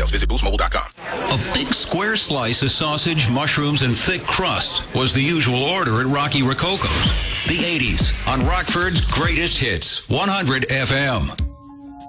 details, visit boostmobile.com. A big square slice of sausage, mushrooms, and thick crust was the usual order at Rocky Rococo's. The 80s on Rockford's Greatest Hits, 100 FM.